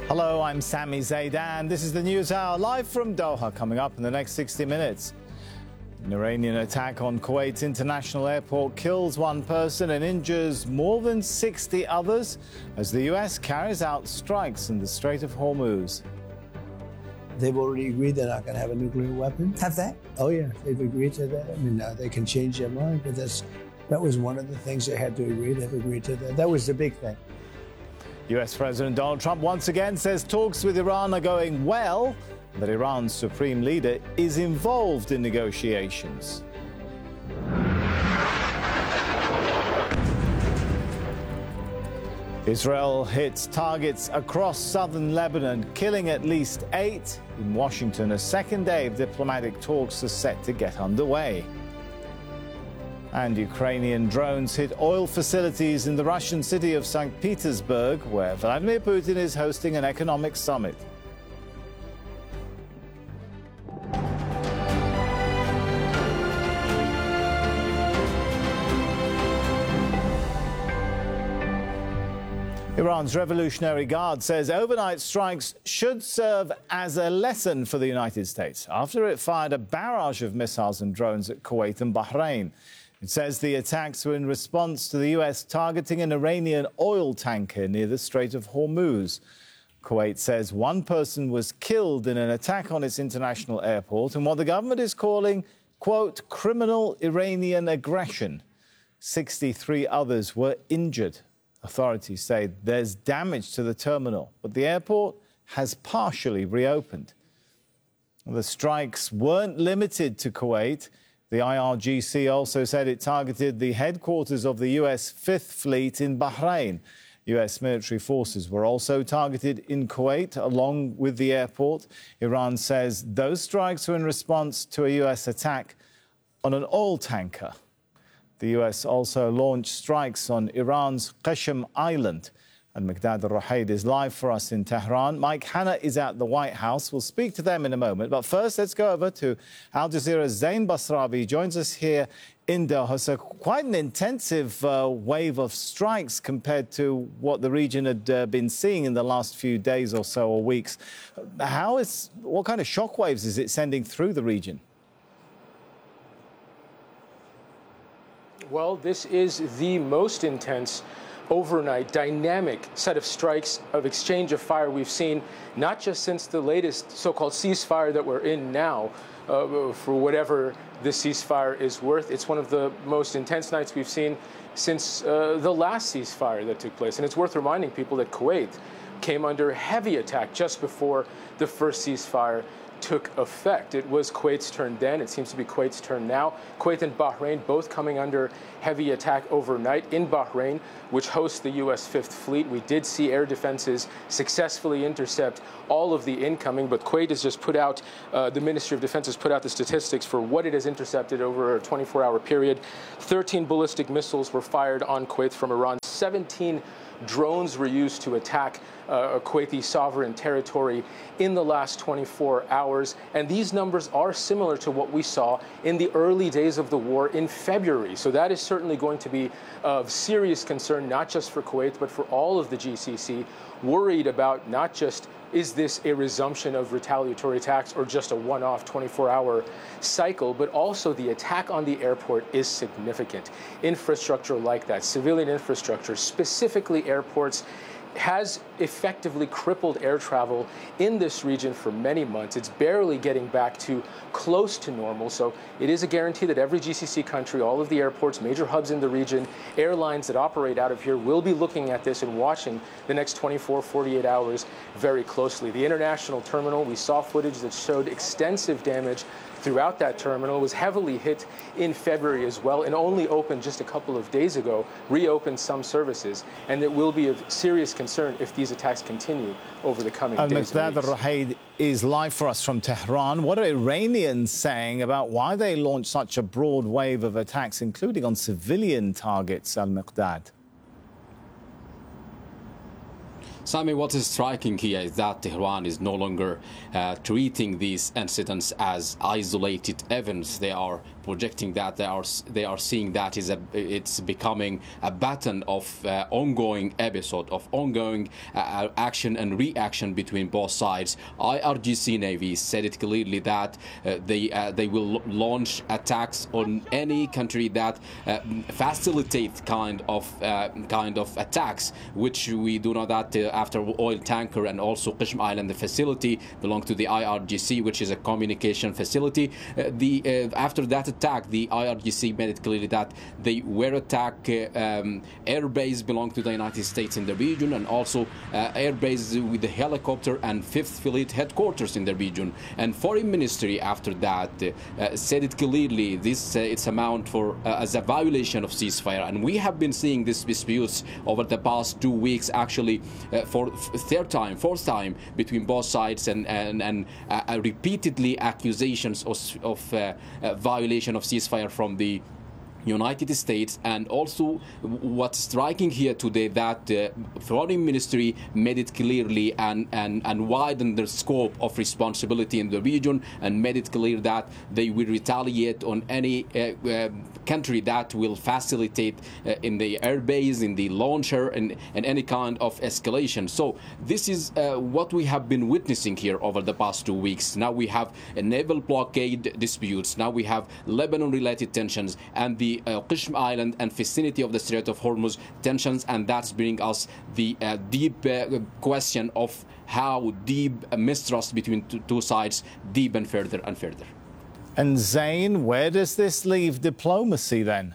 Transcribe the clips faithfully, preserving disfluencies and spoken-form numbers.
Hello, I'm Sami Zaidan. This is the News Hour, live from Doha, coming up in the next sixty minutes. An Iranian attack on Kuwait's international airport kills one person and injures more than sixty others as the U S carries out strikes in the Strait of Hormuz. They've already agreed they're not going to have a nuclear weapon. Have they? Oh, yeah, they've agreed to that. I mean, uh, they can change their mind, but that's, that was one of the things they had to agree. They've agreed to that. That was the big thing. U S President Donald Trump once again says talks with Iran are going well, and that Iran's supreme leader is involved in negotiations. Israel hits targets across southern Lebanon, killing at least eight. In Washington, a second day of diplomatic talks are set to get underway. And Ukrainian drones hit oil facilities in the Russian city of Saint Petersburg, where Vladimir Putin is hosting an economic summit. Iran's Revolutionary Guard says overnight strikes should serve as a lesson for the United States after it fired a barrage of missiles and drones at Kuwait and Bahrain. It says the attacks were in response to the U S targeting an Iranian oil tanker near the Strait of Hormuz. Kuwait says one person was killed in an attack on its international airport and what the government is calling, quote, criminal Iranian aggression. sixty-three others were injured. Authorities say there's damage to the terminal, but the airport has partially reopened. The strikes weren't limited to Kuwait. The I R G C also said it targeted the headquarters of the U S Fifth Fleet in Bahrain. U S military forces were also targeted in Kuwait, along with the airport. Iran says those strikes were in response to a U S attack on an oil tanker. The U S also launched strikes on Iran's Qashm Island. And Maqdad Al-Ruhaid is live for us in Tehran. Mike Hanna is at the White House. We'll speak to them in a moment. But first, let's go over to Al Jazeera's Zain Basrawi. He joins us here in Doha. So quite an intensive uh, wave of strikes compared to what the region had uh, been seeing in the last few days or so, or weeks. How is, what kind of shockwaves is it sending through the region? Well, this is the most intense overnight dynamic set of strikes of exchange of fire we've seen, not just since the latest so-called ceasefire that we're in now, uh, for whatever this ceasefire is worth. It's one of the most intense nights we've seen since uh, the last ceasefire that took place. And it's worth reminding people that Kuwait came under heavy attack just before the first ceasefire took effect. It was Kuwait's turn then. It seems to be Kuwait's turn now. Kuwait and Bahrain both coming under heavy attack overnight. In Bahrain, which hosts the U S Fifth Fleet, we did see air defenses successfully intercept all of the incoming, but Kuwait has just put out, uh, the Ministry of Defense has put out the statistics for what it has intercepted over a twenty-four hour period. thirteen ballistic missiles were fired on Kuwait from Iran. seventeen drones were used to attack uh, Kuwaiti sovereign territory in the last twenty-four hours. And these numbers are similar to what we saw in the early days of the war in February. So that is certainly going to be of serious concern, not just for Kuwait, but for all of the G C C, worried about not just is this a resumption of retaliatory attacks or just a one-off twenty-four hour cycle, but also the attack on the airport is significant. Infrastructure like that, civilian infrastructure, specifically airports, has effectively crippled air travel in this region for many months. It's barely getting back to close to normal. So it is a guarantee that every G C C country, all of the airports, major hubs in the region, airlines that operate out of here will be looking at this and watching the next twenty-four, forty-eight hours very closely. The international terminal, we saw footage that showed extensive damage throughout that terminal, was heavily hit in February as well, and only opened just a couple of days ago, reopened some services. And it will be of serious concern if these attacks continue over the coming and days and weeks. Al-Ruhaid is live for us from Tehran. What are Iranians saying about why they launched such a broad wave of attacks, including on civilian targets, Al-Miqdad? Sami, what is striking here is that Tehran is no longer uh, treating these incidents as isolated events. They are projecting that they are they are seeing that is a it's becoming a pattern of uh, ongoing episode of ongoing uh, action and reaction between both sides. I R G C Navy said it clearly that uh, they uh, they will launch attacks on any country that uh, facilitates kind of uh, kind of attacks, which we do know that uh, after oil tanker and also Qishm Island, the facility belong to the I R G C, which is a communication facility. Uh, the uh, after that attack, the I R G C made it clearly that they were attack uh, um, air base belong to the United States in the region, and also uh, air base with the helicopter and Fifth Fleet headquarters in the region. And Foreign Ministry after that uh, said it clearly. This uh, it's amount for uh, as a violation of ceasefire, and we have been seeing these disputes over the past two weeks, actually uh, for third time, fourth time between both sides, and and and uh, repeatedly accusations of, of uh, uh, violation of ceasefire from the United States. And also what's striking here today that the uh, Foreign Ministry made it clearly and, and, and widened the scope of responsibility in the region, and made it clear that they will retaliate on any uh, uh, country that will facilitate uh, in the airbase, in the launcher, and, and any kind of escalation. So this is uh, what we have been witnessing here over the past two weeks. Now we have a naval blockade disputes. Now we have Lebanon-related tensions, and the Uh, Qishm Island and vicinity of the Strait of Hormuz tensions, and that's bringing us the uh, deep uh, question of how deep a mistrust between two, two sides deepen further and further. And Zain, where does this leave diplomacy then?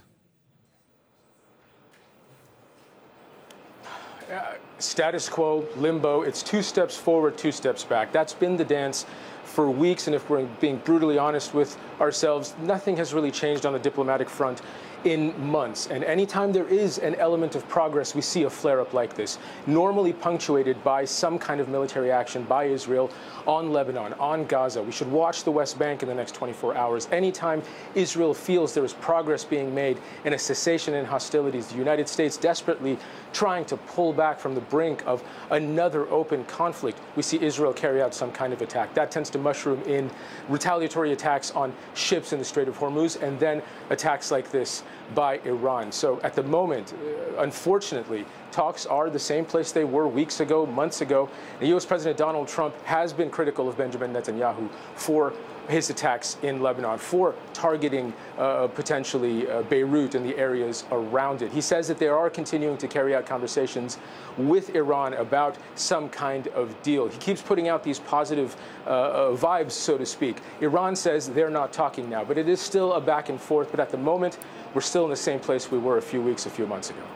Uh, status quo, limbo. It's two steps forward, two steps back. That's been the dance for weeks, and if we're being brutally honest with ourselves, nothing has really changed on the diplomatic front in months. And anytime there is an element of progress, we see a flare-up like this, normally punctuated by some kind of military action by Israel on Lebanon, on Gaza. We should watch the West Bank in the next twenty-four hours. Anytime Israel feels there is progress being made and a cessation in hostilities, the United States desperately trying to pull back from the brink of another open conflict, we see Israel carry out some kind of attack. That tends to mushroom in retaliatory attacks on ships in the Strait of Hormuz, and then attacks like this by Iran. So at the moment, uh, unfortunately, talks are the same place they were weeks ago, months ago. And U S President Donald Trump has been critical of Benjamin Netanyahu for his attacks in Lebanon, for targeting uh, potentially uh, Beirut and the areas around it. He says that they are continuing to carry out conversations with Iran about some kind of deal. He keeps putting out these positive uh, uh, vibes, so to speak. Iran says they're not talking now, but it is still a back and forth. But at the moment, we're still in the same place we were a few weeks, a few months ago.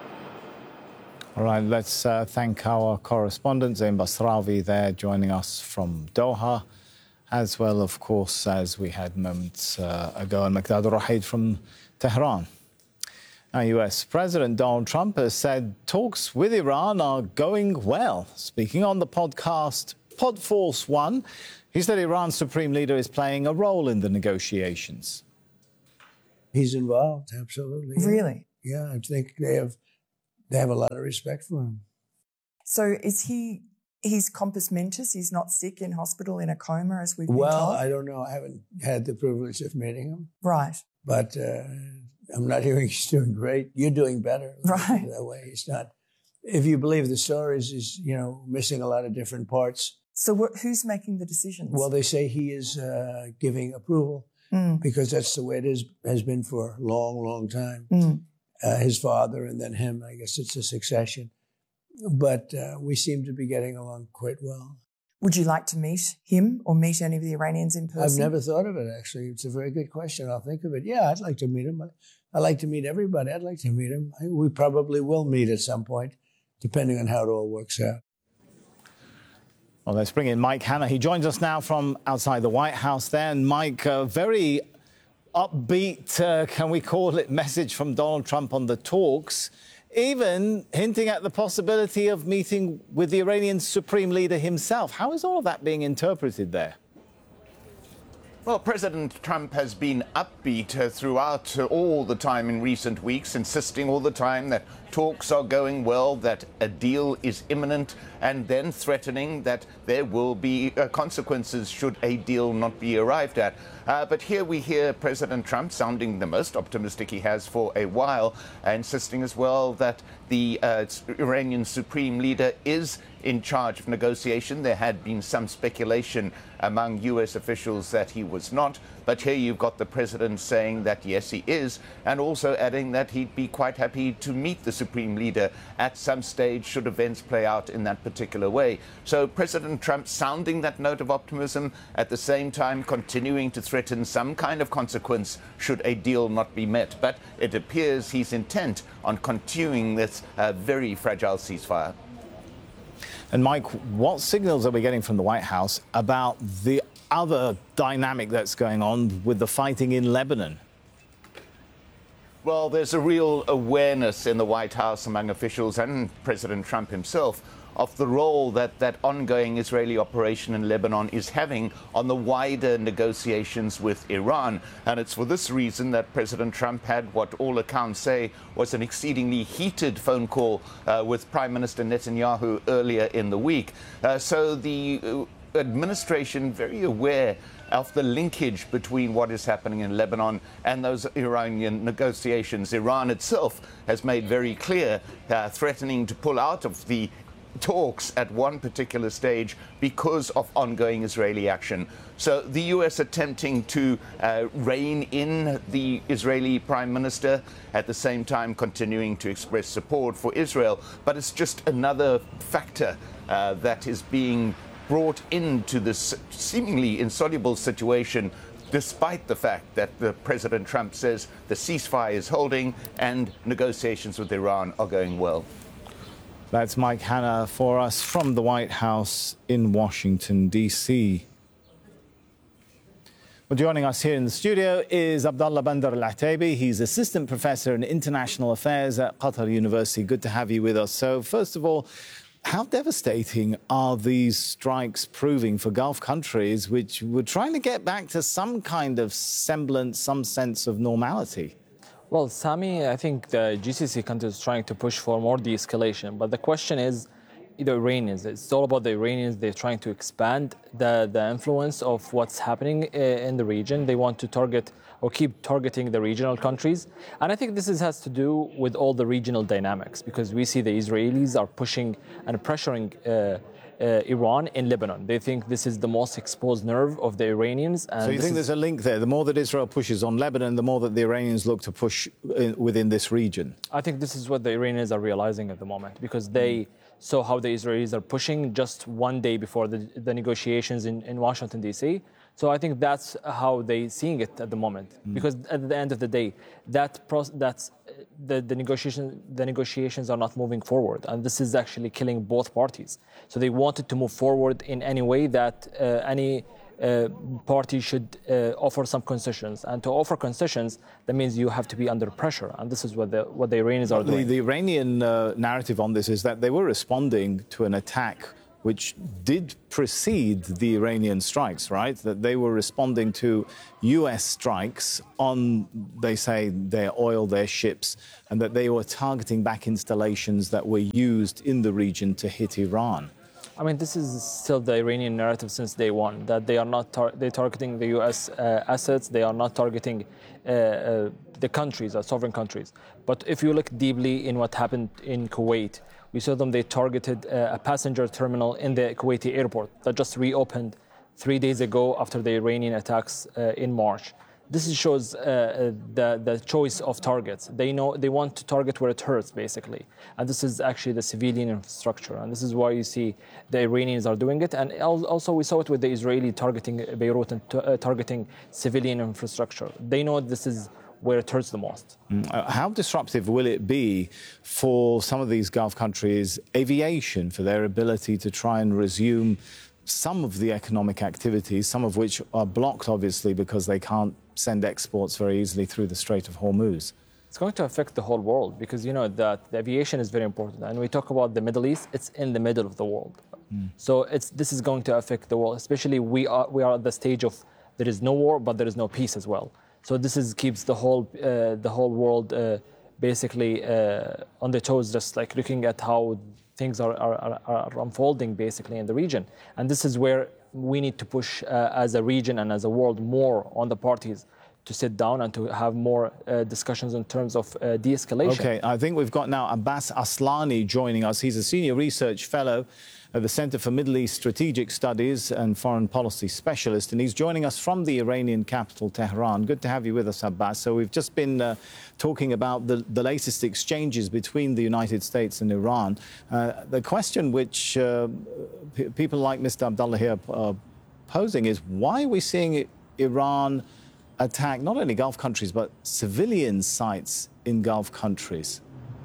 All right, let's uh, thank our correspondent, Zain Basrawi, there joining us from Doha, as well, of course, as we had moments uh, ago, and Maqdad al-Rahid from Tehran. Now, U S President Donald Trump has said talks with Iran are going well. Speaking on the podcast Podforce One, he said Iran's supreme leader is playing a role in the negotiations. He's involved, absolutely. Really? Yeah, I think they have they have a lot of respect for him. So is he, he's compos mentis, he's not sick in hospital in a coma as we've been Well, told? I don't know. I haven't had the privilege of meeting him. Right. But uh, I'm not hearing he's doing great. You're doing better. Right. That way he's not. If you believe the stories, he's, you know, missing a lot of different parts. So what, who's making the decisions? Well, they say he is uh, giving approval mm. because that's the way it is, has been for a long, long time. Mm. Uh, his father and then him, I guess it's a succession. But uh, we seem to be getting along quite well. Would you like to meet him or meet any of the Iranians in person? I've never thought of it, actually. It's a very good question. I'll think of it. Yeah, I'd like to meet him. I like to meet everybody. I'd like to meet him. I, we probably will meet at some point, depending on how it all works out. Well, let's bring in Mike Hanna. He joins us now from outside the White House there. And Mike, a very upbeat, uh, can we call it, message from Donald Trump on the talks, even hinting at the possibility of meeting with the Iranian supreme leader himself. How is all of that being interpreted there? Well, President Trump has been upbeat uh, throughout uh, all the time in recent weeks, insisting all the time that talks are going well, that a deal is imminent, and then threatening that there will be uh, consequences should a deal not be arrived at. Uh, but here we hear President Trump sounding the most optimistic he has for a while, insisting as well that the uh, Iranian supreme leader is in charge of negotiation. There had been some speculation among U S officials that he was not, but here you've got the president saying that yes, he is, and also adding that he'd be quite happy to meet the supreme leader at some stage should events play out in that particular way. So President Trump sounding that note of optimism, at the same time continuing to threaten some kind of consequence should a deal not be met. But it appears he's intent on continuing this uh, very fragile ceasefire. And Mike, what signals are we getting from the White House about the other dynamic that's going on with the fighting in Lebanon? Well, there's a real awareness in the White House among officials and President Trump himself of the role that that ongoing Israeli operation in Lebanon is having on the wider negotiations with Iran. And it's for this reason that President Trump had what all accounts say was an exceedingly heated phone call uh, with Prime Minister Netanyahu earlier in the week. Uh, so the uh, administration very aware of the linkage between what is happening in Lebanon and those Iranian negotiations. Iran itself has made very clear, uh, threatening to pull out of the talks at one particular stage because of ongoing Israeli action. So the U S attempting to uh, rein in the Israeli Prime Minister, at the same time continuing to express support for Israel. But it's just another factor uh, that is being brought into this seemingly insoluble situation, despite the fact that the President Trump says the ceasefire is holding and negotiations with Iran are going well. That's Mike Hanna for us from the White House in Washington, D C Well, joining us here in the studio is Abdullah Bandar Al-Ataibi. He's Assistant Professor in International Affairs at Qatar University. Good to have you with us. So, first of all, how devastating are these strikes proving for Gulf countries which were trying to get back to some kind of semblance, some sense of normality? Well, Sami, I think the G C C countries are trying to push for more de-escalation. But the question is, the Iranians, it's all about the Iranians. They're trying to expand the, the influence of what's happening in the region. They want to target or keep targeting the regional countries. And I think this is, has to do with all the regional dynamics, because we see the Israelis are pushing and pressuring uh, Uh, Iran in Lebanon. They think this is the most exposed nerve of the Iranians. And so you think there's a link there? The more that Israel pushes on Lebanon, the more that the Iranians look to push in, within this region? I think this is what the Iranians are realizing at the moment, because they saw how the Israelis are pushing just one day before the, the negotiations in, in Washington, D C. So I think that's how they're seeing it at the moment, mm. because at the end of the day, that pro- that's the, the negotiation the negotiations are not moving forward, and this is actually killing both parties. So they wanted to move forward in any way that uh, any uh, party should uh, offer some concessions, and to offer concessions, that means you have to be under pressure, and this is what the what the Iranians are doing. The, the Iranian uh, narrative on this is that they were responding to an attack which did precede the Iranian strikes, right? That they were responding to U S strikes on, they say, their oil, their ships, and that they were targeting back installations that were used in the region to hit Iran. I mean, this is still the Iranian narrative since day one, that they are not tar- they're targeting the U S uh, assets, they are not targeting uh, uh, the countries, uh, sovereign countries. But if you look deeply in what happened in Kuwait, we saw them, they targeted uh, a passenger terminal in the Kuwaiti airport that just reopened three days ago after the Iranian attacks uh, in March. This shows uh, the, the choice of targets. They know they want to target where it hurts, basically. And this is actually the civilian infrastructure. And this is why you see the Iranians are doing it. And also we saw it with the Israeli targeting Beirut and t- uh, targeting civilian infrastructure. They know this is where it hurts the most. Mm. Uh, how disruptive will it be for some of these Gulf countries' aviation, for their ability to try and resume some of the economic activities, some of which are blocked, obviously, because they can't send exports very easily through the Strait of Hormuz? It's going to affect the whole world, because you know that the aviation is very important. And we talk about the Middle East, it's in the middle of the world. Mm. So it's this is going to affect the world, especially we are we are at the stage of there is no war, but there is no peace as well. So this is keeps the whole uh, the whole world uh, basically uh, on the toes, just like looking at how things are, are, are unfolding basically in the region. And this is where we need to push uh, as a region and as a world more on the parties to sit down and to have more uh, discussions in terms of uh, de-escalation. Okay, I think we've got now Abbas Aslani joining us. He's a senior research fellow at the Center for Middle East Strategic Studies and Foreign Policy Specialist, and he's joining us from the Iranian capital, Tehran. Good to have you with us, Abbas. So we've just been uh, talking about the, the latest exchanges between the United States and Iran. Uh, the question which uh, p- people like Mister Abdullah here are posing is, why are we seeing Iran attack not only Gulf countries, but civilian sites in Gulf countries?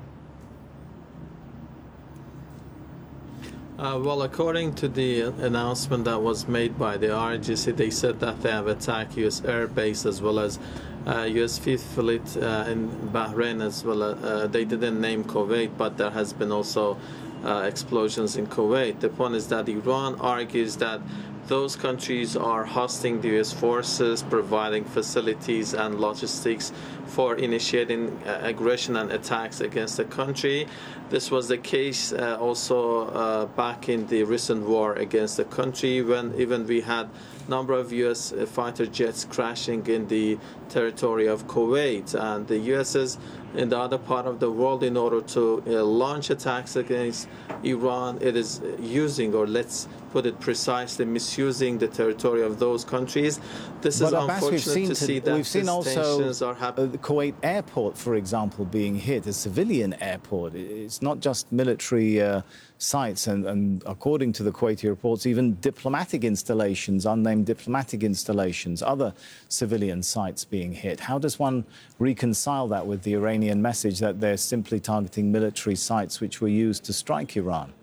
Uh, well, according to the announcement that was made by the R G C, they said that they have attacked U S airbase as well as uh, U S Fifth Fleet uh, in Bahrain as well. Uh, they didn't name Kuwait, but there has been also uh, explosions in Kuwait. The point is that Iran argues that those countries are hosting the U S forces, providing facilities and logistics for initiating uh, aggression and attacks against the country. This was the case uh, also uh, back in the recent war against the country, when even we had a number of U S fighter jets crashing in the territory of Kuwait. And the U S is in the other part of the world, in order to uh, launch attacks against Iran, it is using, or let's put it precisely, misusing the territory of those countries. This but is Abbas, unfortunate we've seen to to, see that we've seen also tensions are happening. the Kuwait airport, for example, being hit, a civilian airport. It's not just military uh, sites, and, and according to the Kuwaiti reports, even diplomatic installations, unnamed diplomatic installations, other civilian sites being hit. How does one reconcile that with the Iranian message that they're simply targeting military sites which were used to strike Iran?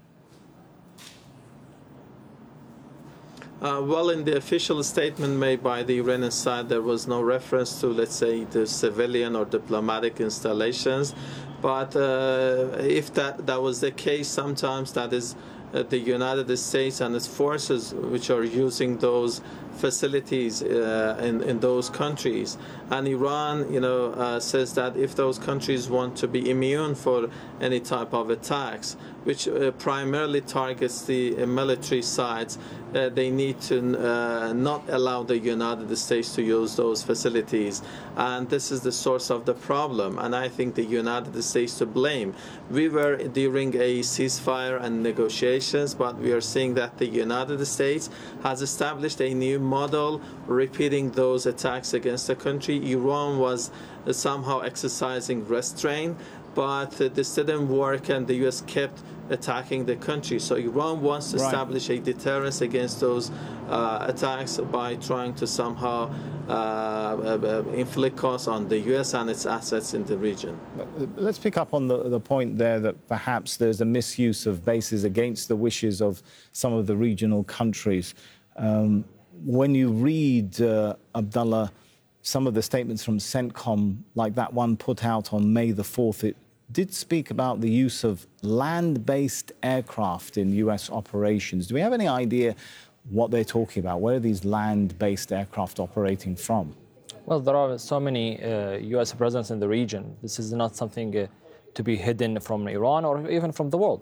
Uh, well, in the official statement made by the Iranian side, there was no reference to, let's say, the civilian or diplomatic installations. But uh, if that, that was the case, sometimes that is uh, the United States and its forces which are using those facilities uh, in, in those countries. And Iran, you know, uh, says that if those countries want to be immune for any type of attacks, which uh, primarily targets the uh, military sites, uh, they need to uh, not allow the United States to use those facilities. And this is the source of the problem. And I think the United States to blame. We were during a ceasefire and negotiations, but we are seeing that the United States has established a new model repeating those attacks against the country. Iran was uh, somehow exercising restraint, but uh, this didn't work, and the U S kept attacking the country. So Iran wants to right. establish a deterrence against those uh, attacks by trying to somehow uh, uh, inflict costs on the U S and its assets in the region. Let's pick up on the, the point there that perhaps there's a misuse of bases against the wishes of some of the regional countries. Um, when you read, uh, Abdullah, some of the statements from CENTCOM, like that one put out on May the fourth, it did speak about the use of land-based aircraft in U S operations. Do we have any idea what they're talking about? Where are these land-based aircraft operating from? Well, there are so many uh, U S presence in the region. This is not something uh, to be hidden from Iran or even from the world.